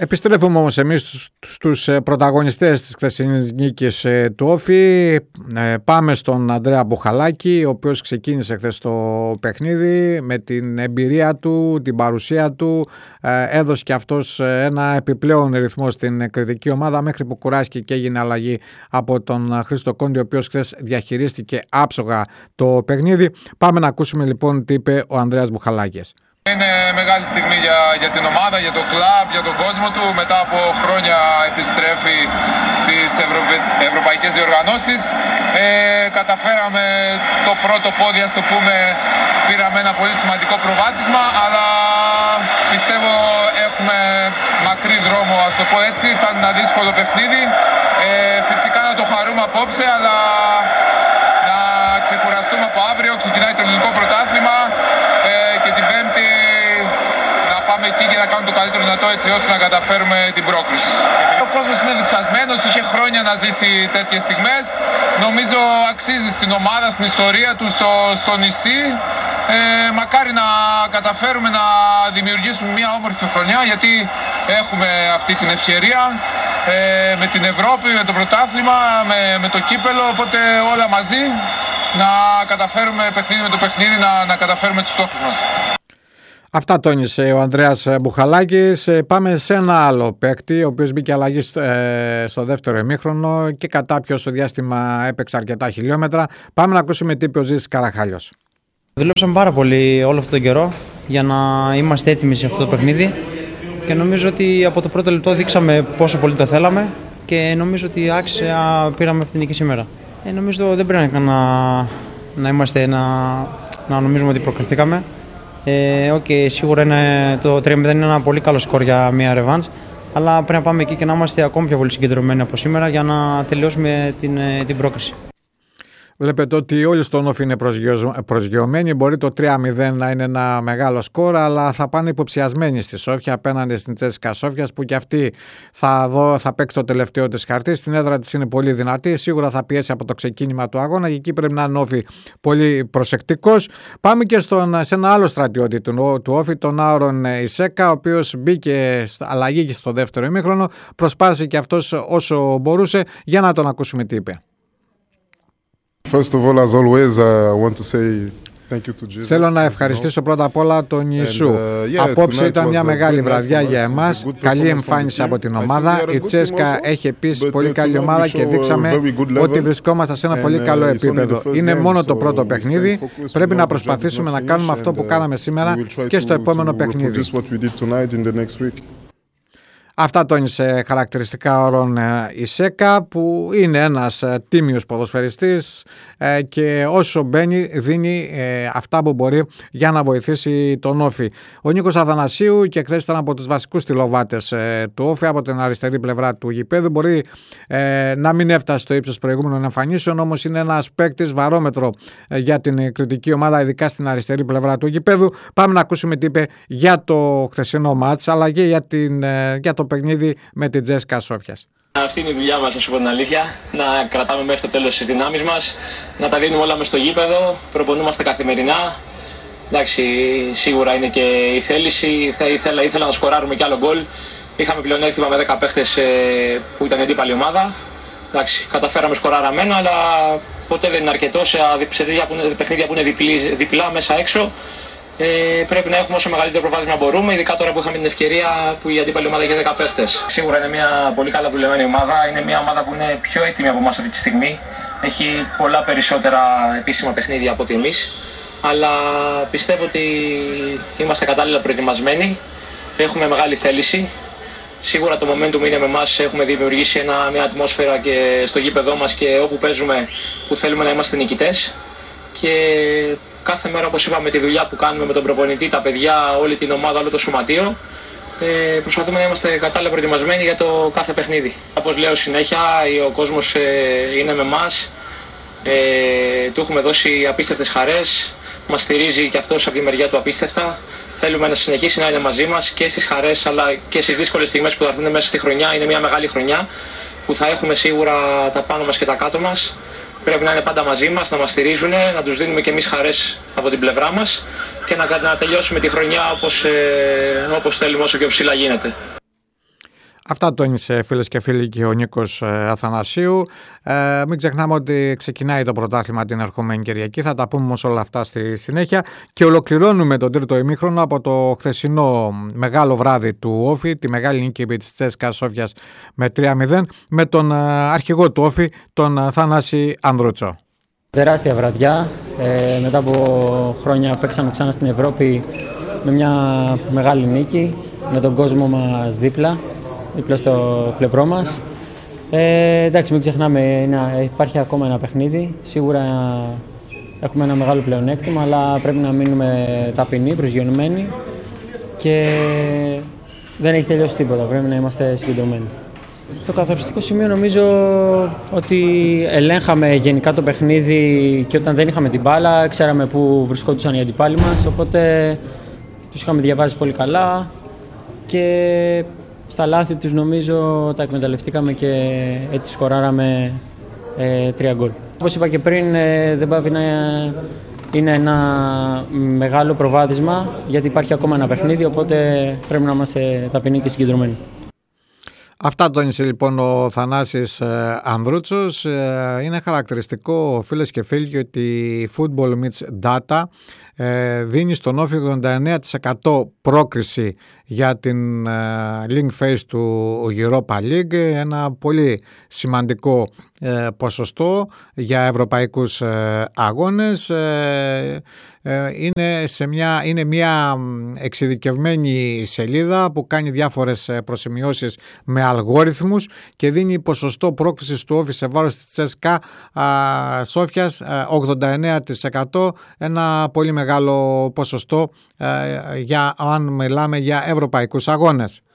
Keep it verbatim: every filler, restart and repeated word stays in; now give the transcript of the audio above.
Επιστρέφουμε όμως εμείς στους πρωταγωνιστές της χθεσινής νίκης του Όφη. Πάμε στον Ανδρέα Μπουχαλάκη, ο οποίος ξεκίνησε χθες το παιχνίδι με την εμπειρία του, την παρουσία του. Έδωσε και αυτός ένα επιπλέον ρυθμό στην κριτική ομάδα μέχρι που κουράστηκε και έγινε αλλαγή από τον Χρήστο Κόντι, ο οποίος χθες διαχειρίστηκε άψογα το παιχνίδι. Πάμε να ακούσουμε λοιπόν τι είπε ο Ανδρέας Μπουχαλάκης. Είναι μεγάλη στιγμή για, για την ομάδα, για το κλαμπ, για τον κόσμο του. Μετά από χρόνια επιστρέφει στις ευρω, ευρωπαϊκές διοργανώσεις. Ε, καταφέραμε το πρώτο πόδι, ας το πούμε, πήραμε ένα πολύ σημαντικό προβάδισμα, αλλά πιστεύω έχουμε μακρύ δρόμο, ας το πω έτσι. Θα είναι ένα δύσκολο παιχνίδι. Ε, φυσικά να το χαρούμε απόψε, αλλά να ξεκουραστούμε από αύριο. Ξεκινάει το ελληνικό πρωτάθλημα ε, και την Πέμπτη να πάμε εκεί και να κάνουμε το καλύτερο δυνατό έτσι ώστε να καταφέρουμε την πρόκριση. Ο κόσμος είναι διψασμένος, είχε χρόνια να ζήσει τέτοιες στιγμές. Νομίζω αξίζει στην ομάδα, στην ιστορία του, στο, στο νησί. Ε, μακάρι να καταφέρουμε να δημιουργήσουμε μια όμορφη χρονιά, γιατί έχουμε αυτή την ευκαιρία ε, με την Ευρώπη, με το πρωτάθλημα, με, με το κύπελο, οπότε όλα μαζί να καταφέρουμε παιχνίδι με το παιχνίδι να, να καταφέρουμε τους στόχους μας. Αυτά τόνισε ο Ανδρέας Μπουχαλάκης. Πάμε σε ένα άλλο παίκτη, ο οποίος μπήκε αλλαγή στο δεύτερο ημίχρονο και κατά ποιο διάστημα έπαιξε αρκετά χιλιόμετρα. Πάμε να ακούσουμε τι είπε ο Ζήσης Καραχάλιος. Δουλέψαμε πάρα πολύ όλο αυτόν τον καιρό για να είμαστε έτοιμοι σε αυτό το παιχνίδι και νομίζω ότι από το πρώτο λεπτό δείξαμε πόσο πολύ το θέλαμε και νομίζω ότι άξια πήραμε αυτή την νίκη σήμερα. Ε, νομίζω δεν πρέπει να, να, είμαστε, να, να νομίζουμε ότι προκριθήκαμε. Ε, okay, σίγουρα είναι, το τρία μηδέν είναι ένα πολύ καλό σκορ για μια ρεβάνς, αλλά πρέπει να πάμε εκεί και να είμαστε ακόμη πιο πολύ συγκεντρωμένοι από σήμερα για να τελειώσουμε την, την πρόκριση. Βλέπετε ότι όλοι στον Όφη είναι προσγειωμένοι. Μπορεί το τρία μηδέν να είναι ένα μεγάλο σκορ, αλλά θα πάνε υποψιασμένοι στη Σόφια απέναντι στην Τσέσικα Σόφιας, που και αυτή θα, δω, θα παίξει το τελευταίο της χαρτί. Στην έδρα της είναι πολύ δυνατή. Σίγουρα θα πιέσει από το ξεκίνημα του αγώνα και εκεί πρέπει να είναι Όφη πολύ προσεκτικός. Πάμε και στον, σε ένα άλλο στρατιώτη του, του Όφη, τον Άωρον Ισέκα, ο οποίος μπήκε αλλαγή και στο δεύτερο ημίχρονο. Προσπάθησε και αυτός όσο μπορούσε. Για να τον ακούσουμε τι είπε. First of all, as always, uh, I want to say thank you to Jesus. Θέλω να ευχαριστήσω πρώτα απ' όλα τον Ιησού. And, uh, yeah, Απόψε ήταν μια μεγάλη βραδιά για εμάς. Καλή εμφάνιση από την ομάδα. Η Τσέσκα έχει επίσης πολύ καλή ομάδα και δείξαμε ότι βρισκόμαστε σε ένα πολύ καλό επίπεδο. Είναι μόνο το πρώτο παιχνίδι. Πρέπει να προσπαθήσουμε να κάνουμε αυτό που κάναμε σήμερα και στο επόμενο παιχνίδι. Αυτά τόνισε χαρακτηριστικά ο Άωρον Ισέκα, που είναι ένας τίμιος ποδοσφαιριστής και όσο μπαίνει δίνει αυτά που μπορεί για να βοηθήσει τον Όφη. Ο Νίκος Αθανασίου και χθες ήταν από τους βασικούς στυλοβάτες του Όφη από την αριστερή πλευρά του γηπέδου. Μπορεί να μην έφτασε στο ύψος προηγούμενων εμφανίσεων, όμως είναι ένας παίκτης βαρόμετρο για την κριτική ομάδα, ειδικά στην αριστερή πλευρά του γηπέδου. Πάμε να ακούσουμε τι είπε για το χθεσινό μάτς, αλλά και για, την, για το παιχνίδι με την Τσέσικα Σόφιας. Αυτή είναι η δουλειά μας, να σου πω την αλήθεια. Να κρατάμε μέχρι το τέλος τις δυνάμεις μας, να τα δίνουμε όλα μες στο γήπεδο, προπονούμαστε καθημερινά. Εντάξει, σίγουρα είναι και η θέληση. Θα ήθελα, ήθελα να σκοράρουμε κι άλλο γκολ. Είχαμε πλεονέκτημα με δέκα παίχτες που ήταν αντίπαλη ομάδα. Εντάξει, καταφέραμε σκοράραμε ένα, αλλά ποτέ δεν είναι αρκετό σε παιχνίδια που είναι διπλή, διπλά μέσα έξω. Ε, πρέπει να έχουμε όσο μεγαλύτερο προβάδισμα μπορούμε, ειδικά τώρα που είχαμε την ευκαιρία που η αντίπαλη ομάδα είχε δέκα παίχτες. Σίγουρα είναι μια πολύ καλά δουλεμένη ομάδα, είναι μια ομάδα που είναι πιο έτοιμη από εμάς αυτή τη στιγμή. Έχει πολλά περισσότερα επίσημα παιχνίδια από ότι εμείς, αλλά πιστεύω ότι είμαστε κατάλληλα προετοιμασμένοι, έχουμε μεγάλη θέληση. Σίγουρα το momentum είναι με εμάς, έχουμε δημιουργήσει ένα, μια ατμόσφαιρα και στο γήπεδό μας και όπου παίζουμε που θέλουμε να είμαστε νικητές. Και κάθε μέρα, όπως είπαμε, τη δουλειά που κάνουμε με τον προπονητή, τα παιδιά, όλη την ομάδα, όλο το σωματείο, ε, προσπαθούμε να είμαστε κατάλληλα προετοιμασμένοι για το κάθε παιχνίδι. Όπως λέω συνέχεια, ο κόσμος ε, είναι με εμάς, ε, του έχουμε δώσει απίστευτες χαρές, μας στηρίζει και αυτός από τη μεριά του απίστευτα. Θέλουμε να συνεχίσει να είναι μαζί μας και στις χαρές αλλά και στις δύσκολες στιγμές που θα έρθουν μέσα στη χρονιά. Είναι μια μεγάλη χρονιά που θα έχουμε σίγουρα τα πάνω μας και τα κάτω μας. Πρέπει να είναι πάντα μαζί μας, να μας στηρίζουν, να τους δίνουμε και εμείς χαρές από την πλευρά μας και να, να τελειώσουμε τη χρονιά όπως, ε, όπως θέλουμε, όσο πιο ψηλά γίνεται. Αυτά τόνισε, φίλες και φίλοι, και ο Νίκος Αθανασίου. Ε, μην ξεχνάμε ότι ξεκινάει το πρωτάθλημα την ερχόμενη Κυριακή. Θα τα πούμε όμως όλα αυτά στη συνέχεια. Και ολοκληρώνουμε τον τρίτο ημίχρονο από το χθεσινό μεγάλο βράδυ του Όφη, τη μεγάλη νίκη της Τσέσκα Σόφιας με τρία μηδέν, με τον αρχηγό του Όφη, τον Θανάση Ανδρούτσο. Τεράστια βραδιά. Ε, μετά από χρόνια παίξαμε ξανά στην Ευρώπη με μια μεγάλη νίκη, με τον κόσμο μας δίπλα. δίπλα στο πλευρό μας. Ε, εντάξει, μην ξεχνάμε, είναι, υπάρχει ακόμα ένα παιχνίδι. Σίγουρα έχουμε ένα μεγάλο πλεονέκτημα, αλλά πρέπει να μείνουμε ταπεινοί, προσγειωμένοι και δεν έχει τελειώσει τίποτα. Πρέπει να είμαστε συγκεντρωμένοι. Το καθοριστικό σημείο νομίζω ότι ελέγχαμε γενικά το παιχνίδι και όταν δεν είχαμε την μπάλα, ξέραμε πού βρισκόντουσαν οι αντιπάλοι μας, οπότε τους είχαμε διαβάσει πολύ καλά και στα λάθη τους νομίζω τα εκμεταλλευτήκαμε και έτσι σκοράραμε ε, τρία γκολ. Όπως είπα και πριν, ε, δεν πάβει να είναι ένα μεγάλο προβάδισμα γιατί υπάρχει ακόμα ένα παιχνίδι, οπότε πρέπει να είμαστε ταπεινοί και συγκεντρωμένοι. Αυτά τόνισε λοιπόν ο Θανάσης Ανδρούτσος. Είναι χαρακτηριστικό, φίλες και φίλοι, ότι η Football Meets Data δίνει στον Όφη ογδόντα εννέα τοις εκατό πρόκριση για την link phase του Europa League, ένα πολύ σημαντικό ποσοστό για ευρωπαϊκούς αγώνες. Είναι, σε μια, είναι μια εξειδικευμένη σελίδα που κάνει διάφορες προσημειώσεις με αλγόριθμους και δίνει ποσοστό πρόκρισης του Όφη σε βάρος της Τσέσκα Σόφιας ογδόντα εννέα τοις εκατό, ένα πολύ μεγάλο ποσοστό για, αν μιλάμε για ευρωπαϊκούς αγώνες.